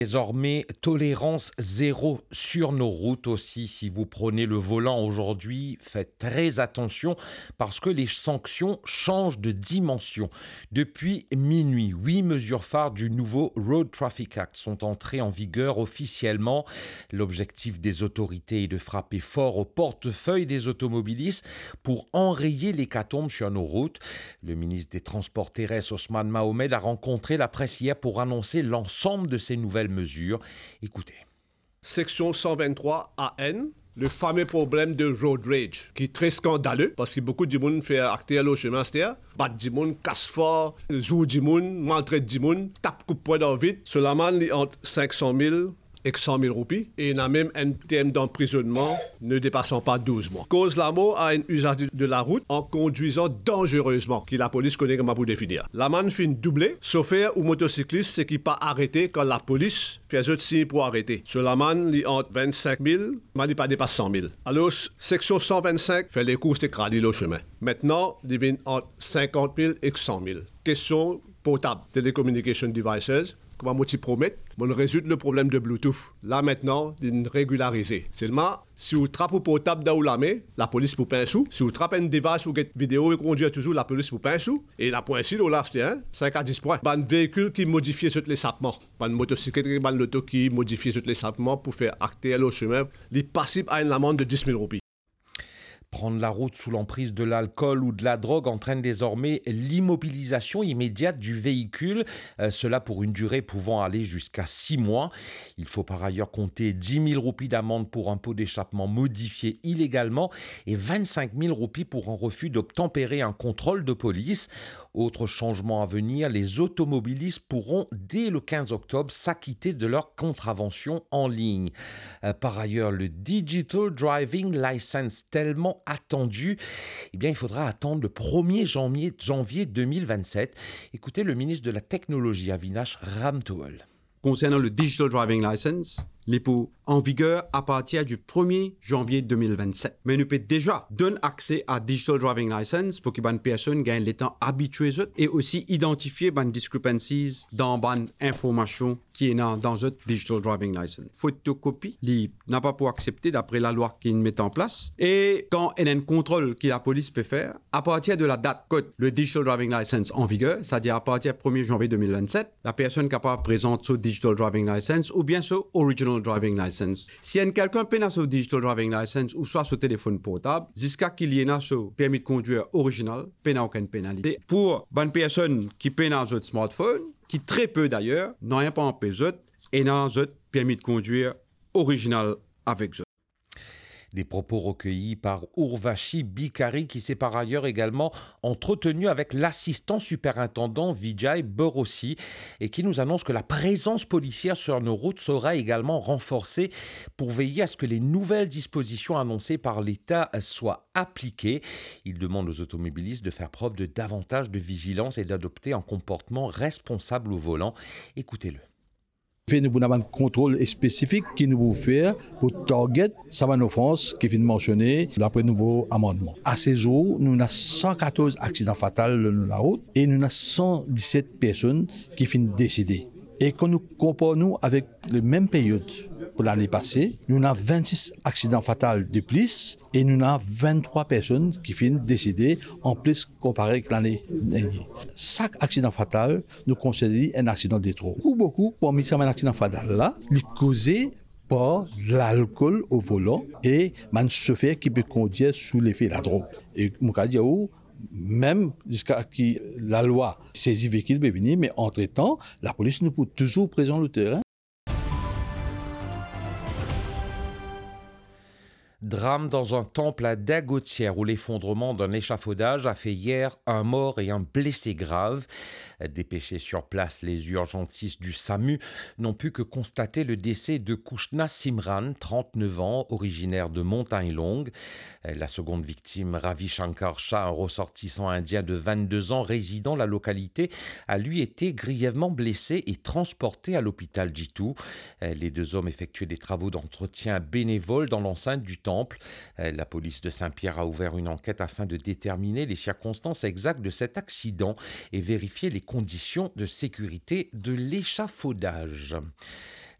Désormais, tolérance zéro sur nos routes aussi. Si vous prenez le volant aujourd'hui, faites très attention parce que les sanctions changent de dimension. Depuis minuit, 8 mesures phares du nouveau Road Traffic Act sont entrées en vigueur officiellement. L'objectif des autorités est de frapper fort au portefeuille des automobilistes pour enrayer l'hécatombe sur nos routes. Le ministre des Transports terrestres, Ousmane Mohamed, a rencontré la presse hier pour annoncer l'ensemble de ces nouvelles mesures. Écoutez. Section 123 AN, le fameux problème de road rage, qui est très scandaleux, parce que beaucoup de monde fait acter le chemin, c'est-à-dire, bat du monde, casse fort, joue du monde, maltraite du monde, tape coup de poing dans le vide. Cela m'a entre 500 000 et 100 000 roupies, et il a même un terme d'emprisonnement ne dépassant pas 12 mois. Cause la mort à un usage de la route en conduisant dangereusement, que la police connaît comme pour définir. L'amende fin doublée, chauffeur ou motocycliste, c'est qui pas arrêté quand la police fait autre signe pour arrêter. Sur l'amende, il entre 25 000, mais il pas dépasse 100 000. Alors, section 125 fait les courses d'écraser le chemin. Maintenant, il vient entre 50 000 et 100 000. Question portable, telecommunication devices. Comment moi t'y promettre, on résout le problème de Bluetooth. Là maintenant, il régularisé. Seulement, si vous trappez un portable dans la main, la police vous paye un sou. Si vous trappez une device ou une vidéo et conduire toujours, la police vous paye un sou. Et la point ici, là, c'est 5 à 10 points. Un véhicule qui modifie tous les sapements. Une motocyclette et une auto qui modifie tous les sapements pour faire acter le chemin. Il est passible à une amende de 10 000 roupies. Prendre la route sous l'emprise de l'alcool ou de la drogue entraîne désormais l'immobilisation immédiate du véhicule, cela pour une durée pouvant aller jusqu'à 6 mois. Il faut par ailleurs compter 10 000 roupies d'amende pour un pot d'échappement modifié illégalement et 25 000 roupies pour un refus d'obtempérer un contrôle de police. Autre changement à venir, les automobilistes pourront dès le 15 octobre s'acquitter de leur contravention en ligne. Par ailleurs, le Digital Driving License, tellement attendu, eh bien, il faudra attendre le 1er janvier 2027. Écoutez le ministre de la Technologie, Avinash Ramtowal. Concernant le Digital Driving License, il est en vigueur à partir du 1er janvier 2027. Mais nous pouvons déjà donner accès à Digital Driving License pour que les personnes gagnent le temps habitué et aussi identifier les discrepancies dans les informations qui sont dans le Digital Driving License. Photocopie, il n'a pas pour accepter d'après la loi qu'il met en place. Et quand il y a un contrôle que la police peut faire, à partir de la date code, le Digital Driving License en vigueur, c'est-à-dire à partir du 1er janvier 2027, la personne capable présente ce Digital Driving License ou bien ce Original Driving License. Si quelqu'un peine ce Digital Driving License ou soit ce téléphone portable, jusqu'à qu'il y ait ce permis de conduire original, peine aucune pénalité. Pour une personne qui peine un smartphone, qui très peu d'ailleurs, n'ont rien pas empêché, et n'ont un permis de conduire original avec eux. Des propos recueillis par Urvashi Bikari qui s'est par ailleurs également entretenu avec l'assistant superintendant Vijay Borossi et qui nous annonce que la présence policière sur nos routes sera également renforcée pour veiller à ce que les nouvelles dispositions annoncées par l'État soient appliquées. Il demande aux automobilistes de faire preuve de davantage de vigilance et d'adopter un comportement responsable au volant. Écoutez-le. Nous avons un contrôle spécifique qui nous vous faire pour target Savane France qui vient de mentionner d'après nouveau amendement. À ces jours, nous avons 114 accidents fatals sur la route et nous avons 117 personnes qui viennent décéder. Et quand nous comparons avec la même période pour l'année passée, nous avons 26 accidents fatals de plus et nous avons 23 personnes qui viennent décéder en plus comparé avec l'année dernière. Chaque accident fatal nous considère un accident de trop. Beaucoup, parmi ces accidents fatals-là, il est causé par l'alcool au volant et un chauffeur qui peut conduire sous l'effet de la drogue. Et mon cas dire même jusqu'à ce que la loi saisit véhicule peut venir, mais entre-temps, la police nous peut toujours présent le terrain. Drame dans un temple à Dagotière où l'effondrement d'un échafaudage a fait hier un mort et un blessé grave. Dépêchés sur place, les urgentistes du SAMU n'ont pu que constater le décès de Kushna Simran, 39 ans, originaire de Montagne Longue. La seconde victime, Ravi Shankar Shah, un ressortissant indien de 22 ans résidant la localité, a lui été grièvement blessé et transporté à l'hôpital Jitu. Les deux hommes effectuaient des travaux d'entretien bénévoles dans l'enceinte du temple. La police de Saint-Pierre a ouvert une enquête afin de déterminer les circonstances exactes de cet accident et vérifier les conditions de sécurité de l'échafaudage.